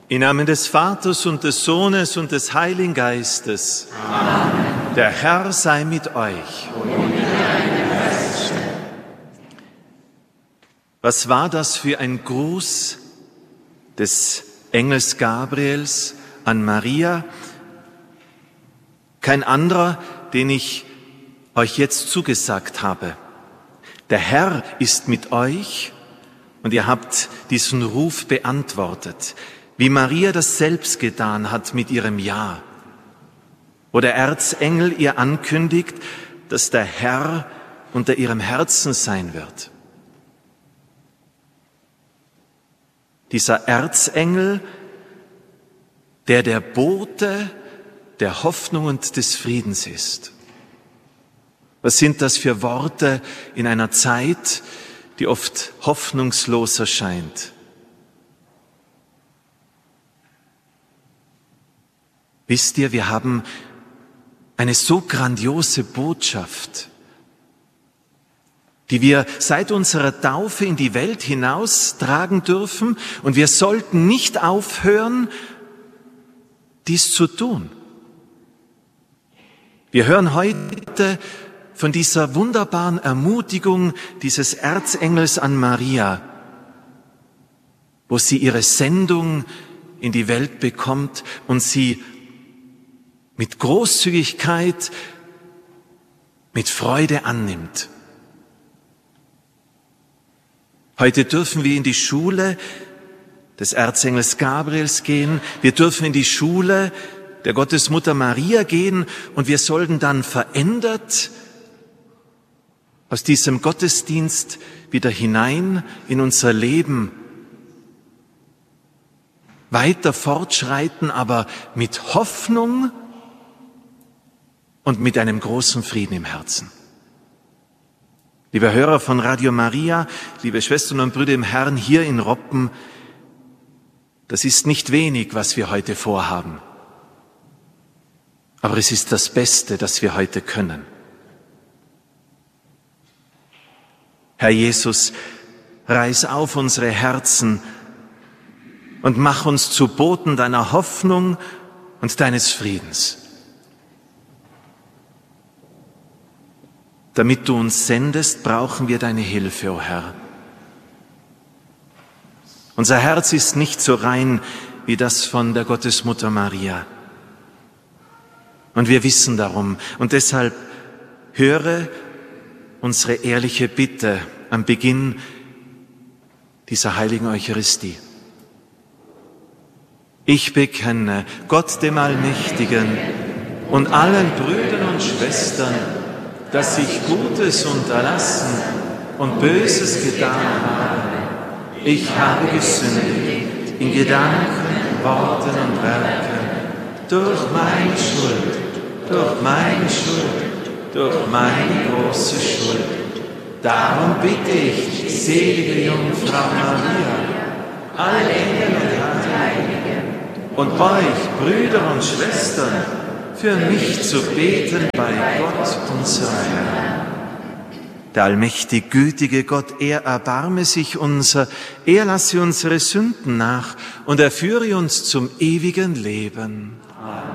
Im Namen des Vaters und des Sohnes und des Heiligen Geistes. Amen. Der Herr sei mit euch. Und mit deinem Geist. Was war das für ein Gruß des Engels Gabriels an Maria? Kein anderer, den ich euch jetzt zugesagt habe. Der Herr ist mit euch und ihr habt diesen Ruf beantwortet, wie Maria das selbst getan hat mit ihrem Ja, wo der Erzengel ihr ankündigt, dass der Herr unter ihrem Herzen sein wird. Dieser Erzengel, der Bote der Hoffnung und des Friedens ist. Was sind das für Worte in einer Zeit, die oft hoffnungslos erscheint? Wisst ihr, wir haben eine so grandiose Botschaft, die wir seit unserer Taufe in die Welt hinaustragen dürfen, und wir sollten nicht aufhören, dies zu tun. Wir hören heute von dieser wunderbaren Ermutigung dieses Erzengels an Maria, wo sie ihre Sendung in die Welt bekommt und sie mit Großzügigkeit, mit Freude annimmt. Heute dürfen wir in die Schule des Erzengels Gabriels gehen, wir dürfen in die Schule der Gottesmutter Maria gehen, und wir sollten dann verändert aus diesem Gottesdienst wieder hinein in unser Leben weiter fortschreiten, aber mit Hoffnung und mit einem großen Frieden im Herzen. Liebe Hörer von Radio Maria, liebe Schwestern und Brüder im Herrn hier in Roppen, das ist nicht wenig, was wir heute vorhaben. Aber es ist das Beste, das wir heute können. Herr Jesus, reiß auf unsere Herzen und mach uns zu Boten deiner Hoffnung und deines Friedens. Damit du uns sendest, brauchen wir deine Hilfe, o Herr. Unser Herz ist nicht so rein wie das von der Gottesmutter Maria. Und wir wissen darum. Und deshalb höre unsere ehrliche Bitte am Beginn dieser heiligen Eucharistie. Ich bekenne Gott dem Allmächtigen und allen Brüdern und Schwestern, dass ich Gutes unterlassen und Böses getan habe. Ich habe gesündigt in Gedanken, Worten und Werken, durch meine Schuld, durch meine große Schuld. Darum bitte ich die selige Jungfrau Maria, alle Engel und Heiligen und euch, Brüder und Schwestern, für mich zu beten bei Gott, unserem Herrn. Der allmächtig gütige Gott, er erbarme sich unser, er lasse unsere Sünden nach und er führe uns zum ewigen Leben. Amen.